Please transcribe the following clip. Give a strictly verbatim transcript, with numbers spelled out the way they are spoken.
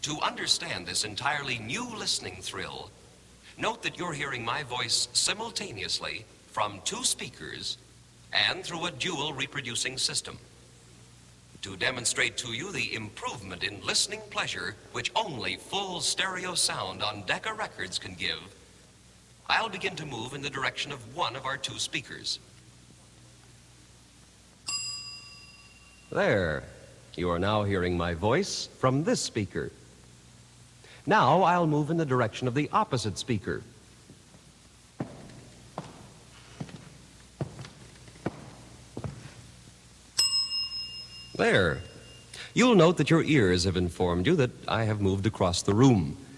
To understand this entirely new listening thrill, note that you're hearing my voice simultaneously from two speakers and through a dual reproducing system. To demonstrate to you the improvement in listening pleasure which only full stereo sound on Decca Records can give, I'll begin to move in the direction of one of our two speakers. There. You are now hearing my voice from this speaker. Now I'll move in the direction of the opposite speaker. There. You'll note that your ears have informed you that I have moved across the room.